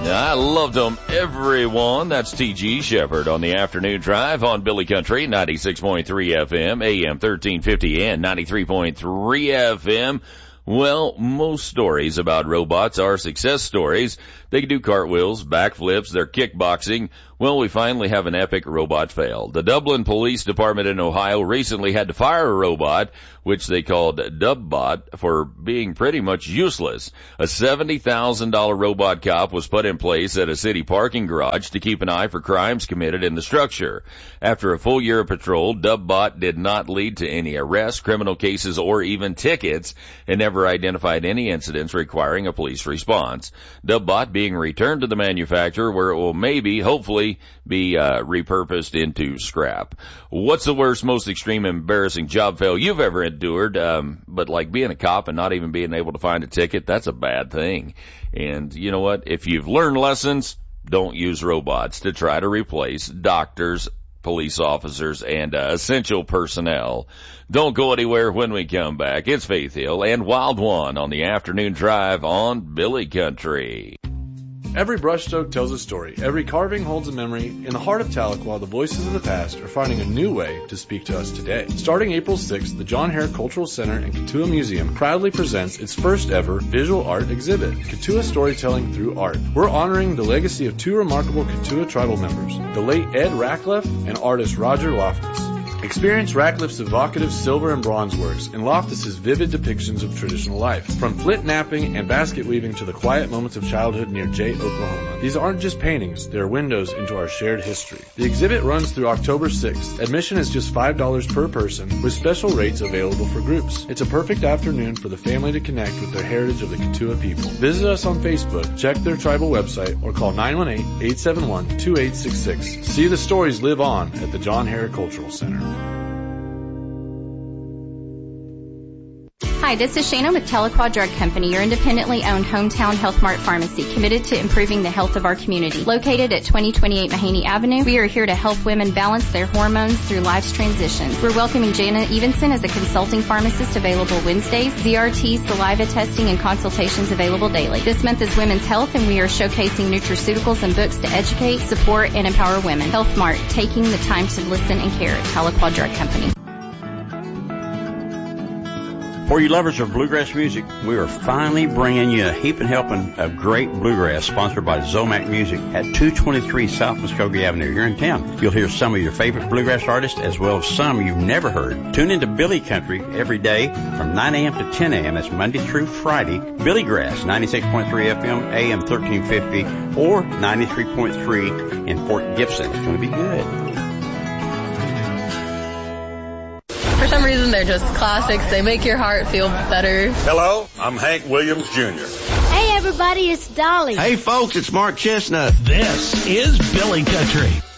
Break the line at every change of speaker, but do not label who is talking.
I loved them, everyone. That's T.G. Shepherd on the afternoon drive on Billy Country, 96.3 FM, AM 1350 and 93.3 FM. Well, most stories about robots are success stories. They can do cartwheels, backflips, they're kickboxing. Well, we finally have an epic robot fail. The Dublin Police Department in Ohio recently had to fire a robot, which they called Dubbot, for being pretty much useless. A $70,000 robot cop was put in place at a city parking garage to keep an eye for crimes committed in the structure. After a full year of patrol, Dubbot did not lead to any arrests, criminal cases, or even tickets, and never identified any incidents requiring a police response. Dubbot being returned to the manufacturer, where it will hopefully be repurposed into scrap. What's the worst, most extreme, embarrassing job fail you've ever endured? But like being a cop and not even being able to find a ticket, that's a bad thing. And you know what? If you've learned lessons, don't use robots to try to replace doctors, police officers, and essential personnel. Don't go anywhere when we come back. It's Faith Hill and Wild One on the afternoon drive on Billy Country.
Every brushstroke tells a story. Every carving holds a memory. In the heart of Tahlequah, the voices of the past are finding a new way to speak to us today. Starting April 6th, the John Hare Cultural Center and Katua Museum proudly presents its first ever visual art exhibit, Katua Storytelling Through Art. We're honoring the legacy of two remarkable Katua tribal members, the late Ed Ratcliffe and artist Roger Loftus. Experience Ratcliffe's evocative silver and bronze works and Loftus's vivid depictions of traditional life, from flint knapping and basket weaving to the quiet moments of childhood near Jay, Oklahoma. These aren't just paintings, they're windows into our shared history. The exhibit runs through October 6th. Admission is just $5 per person, with special rates available for groups. It's a perfect afternoon for the family to connect with their heritage of the Katua people. Visit us on Facebook, check their tribal website, or call 918-871-2866. See the stories live on at the John Hare Cultural Center.
Hi, this is Shana with Tahlequah Drug Company, your independently owned hometown Health Mart pharmacy committed to improving the health of our community. Located at 2028 Mahaney Avenue, we are here to help women balance their hormones through life's transitions. We're welcoming Jana Evenson as a consulting pharmacist, available Wednesdays, ZRT, saliva testing, and consultations available daily. This month is Women's Health, and we are showcasing nutraceuticals and books to educate, support, and empower women. Health Mart, taking the time to listen and care at Tahlequah Drug Company.
For you lovers of bluegrass music, we are finally bringing you a heaping helping of great bluegrass, sponsored by Zomac Music at 223 South Muskogee Avenue here in town. You'll hear some of your favorite bluegrass artists as well as some you've never heard. Tune into Billy Country every day from 9 a.m. to 10 a.m. That's Monday through Friday. Billy Grass, 96.3 FM, AM 1350, or 93.3 in Fort Gibson. It's going to be good.
For some reason, they're just classics. They make your heart feel better.
Hello, I'm Hank Williams Jr.
Hey, everybody, it's Dolly.
Hey, folks, it's Mark Chestnut.
This is Billy Country.